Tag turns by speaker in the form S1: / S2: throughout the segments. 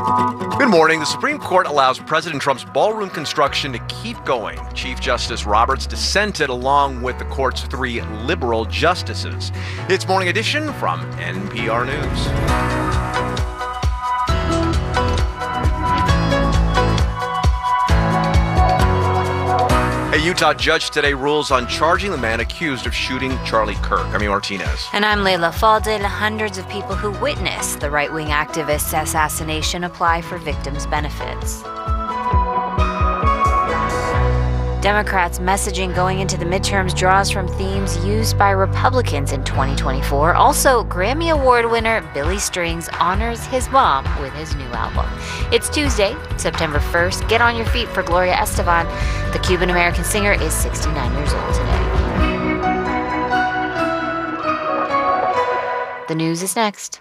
S1: Good morning. The Supreme Court allows President Trump's ballroom construction to keep going. Chief Justice Roberts dissented along with the court's 3 liberal justices. It's Morning Edition from NPR News. A Utah judge today rules on charging the man accused of shooting Charlie Kirk. I'm Martinez.
S2: And I'm Layla Faldin. Hundreds of people who witnessed the right-wing activist's assassination apply for victims' benefits. Democrats' messaging going into the midterms draws from themes used by Republicans in 2024. Also, Grammy Award winner Billy Strings honors his mom with his new album. It's Tuesday, September 1st. Get on your feet for Gloria Estefan. The Cuban-American singer is 69 years old today. The news is next.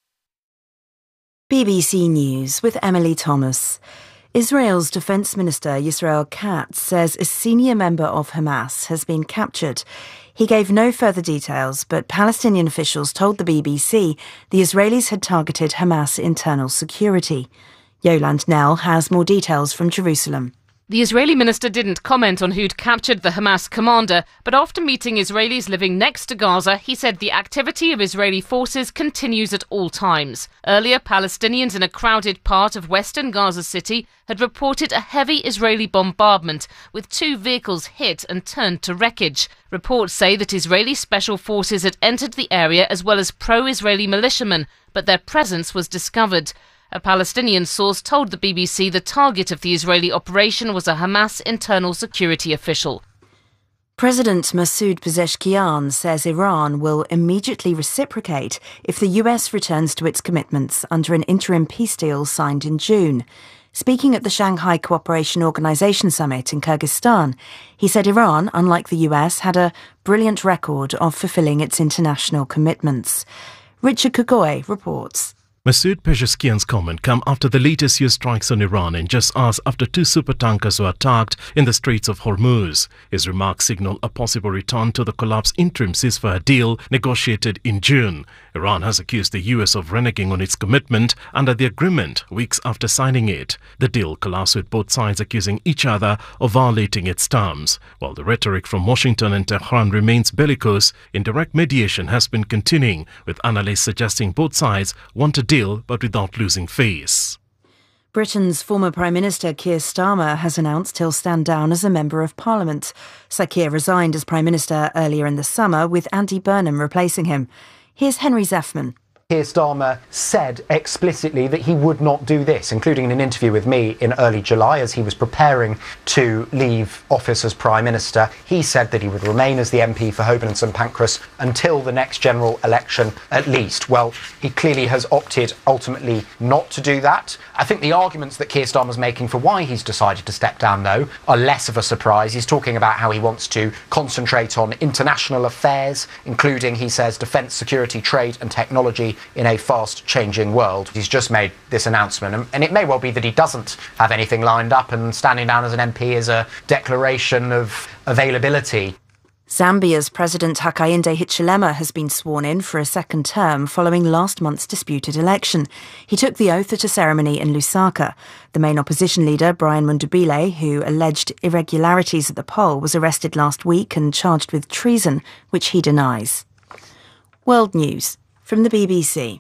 S3: BBC News with Emily Thomas. Israel's Defense Minister Yisrael Katz says a senior member of Hamas has been captured. He gave no further details, but Palestinian officials told the BBC the Israelis had targeted Hamas internal security. Yolande Knell has more details from Jerusalem.
S4: The Israeli minister didn't comment on who'd captured the Hamas commander, but after meeting Israelis living next to Gaza, he said the activity of Israeli forces continues at all times. Earlier, Palestinians in a crowded part of western Gaza City had reported a heavy Israeli bombardment, with 2 vehicles hit and turned to wreckage. Reports say that Israeli special forces had entered the area as well as pro-Israeli militiamen, but their presence was discovered. A Palestinian source told the BBC the target of the Israeli operation was a Hamas internal security official.
S3: President Masoud Pezeshkian says Iran will immediately reciprocate if the US returns to its commitments under an interim peace deal signed in June. Speaking at the Shanghai Cooperation Organization Summit in Kyrgyzstan, he said Iran, unlike the US, had a brilliant record of fulfilling its international commitments. Richard Kugoy reports.
S5: Masoud Pezeshkian's comment come after the latest US strikes on Iran and just hours after 2 supertankers were attacked in the Straits of Hormuz. His remarks signal a possible return to the collapsed interim ceasefire deal negotiated in June. Iran has accused the US of reneging on its commitment under the agreement weeks after signing it. The deal collapsed with both sides accusing each other of violating its terms. While the rhetoric from Washington and Tehran remains bellicose, indirect mediation has been continuing, with analysts suggesting both sides want a deal but without losing face.
S3: Britain's former Prime Minister Keir Starmer has announced he'll stand down as a Member of Parliament. Sir Keir resigned as Prime Minister earlier in the summer, with Andy Burnham replacing him. Here's Henry Zeffman.
S6: Keir Starmer said explicitly that he would not do this, including in an interview with me in early July as he was preparing to leave office as Prime Minister. He said that he would remain as the MP for Holborn and St Pancras until the next general election at least. Well, he clearly has opted ultimately not to do that. I think the arguments that Keir Starmer's making for why he's decided to step down, though, are less of a surprise. He's talking about how he wants to concentrate on international affairs, including, he says, defence, security, trade and technology in a fast-changing world. He's just made this announcement, and it may well be that he doesn't have anything lined up, and standing down as an MP is a declaration of availability.
S3: Zambia's President Hakainde Hichilema has been sworn in for a second term following last month's disputed election. He took the oath at a ceremony in Lusaka. The main opposition leader, Brian Mundubile, who alleged irregularities at the poll, was arrested last week and charged with treason, which he denies. World News from the BBC.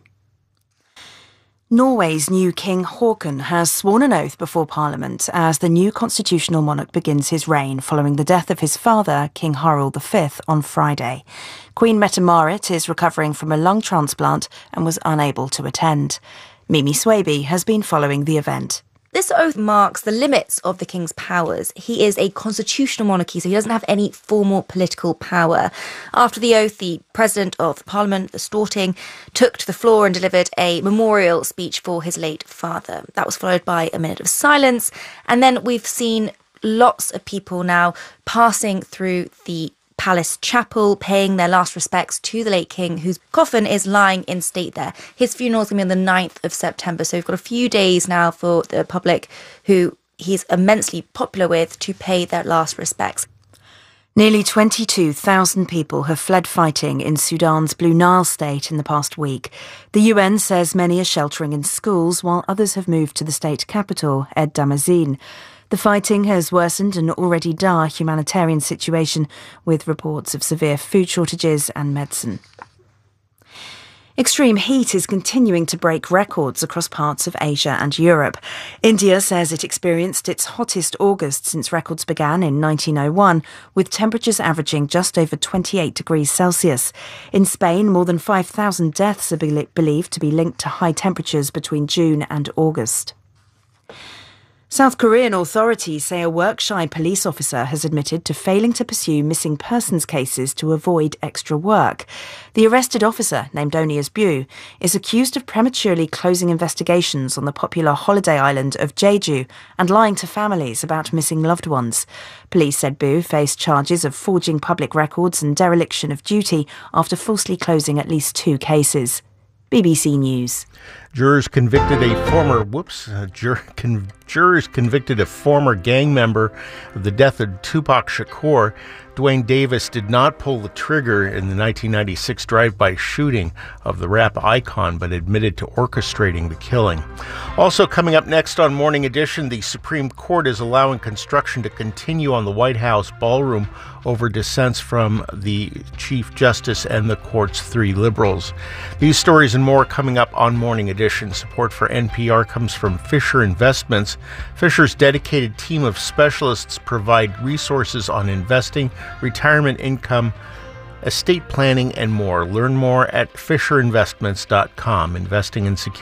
S3: Norway's new King Haakon has sworn an oath before Parliament as the new constitutional monarch begins his reign following the death of his father, King Harald V, on Friday. Queen Mette-Marit is recovering from a lung transplant and was unable to attend. Mimi Swaby has been following the event.
S7: This oath marks the limits of the king's powers. He is a constitutional monarchy, so he doesn't have any formal political power. After the oath, the president of parliament, the Storting, took to the floor and delivered a memorial speech for his late father. That was followed by a minute of silence. And then we've seen lots of people now passing through the Palace Chapel, paying their last respects to the late king, whose coffin is lying in state there. His funeral is going to be on the 9th of September, so we've got a few days now for the public who he's immensely popular with to pay their last respects.
S3: Nearly 22,000 people have fled fighting in Sudan's Blue Nile state in the past week. The UN says many are sheltering in schools, while others have moved to the state capital, Ed Damascene. The fighting has worsened an already dire humanitarian situation, with reports of severe food shortages and medicine. Extreme heat is continuing to break records across parts of Asia and Europe. India says it experienced its hottest August since records began in 1901, with temperatures averaging just over 28 degrees Celsius. In Spain, more than 5,000 deaths are believed to be linked to high temperatures between June and August. South Korean authorities say a work-shy police officer has admitted to failing to pursue missing persons cases to avoid extra work. The arrested officer, named only as Bu, is accused of prematurely closing investigations on the popular holiday island of Jeju and lying to families about missing loved ones. Police said Bu faced charges of forging public records and dereliction of duty after falsely closing at least 2 cases. BBC News.
S8: Jurors convicted a former gang member of the death of Tupac Shakur. Dwayne Davis did not pull the trigger in the 1996 drive-by shooting of the rap icon, but admitted to orchestrating the killing. Also coming up next on Morning Edition, the Supreme Court is allowing construction to continue on the White House ballroom over dissents from the Chief Justice and the court's 3 liberals. These stories and more coming up on Morning Edition. Support for NPR comes from Fisher Investments. Fisher's dedicated team of specialists provide resources on investing, retirement income, estate planning, and more. Learn more at FisherInvestments.com. Investing in security.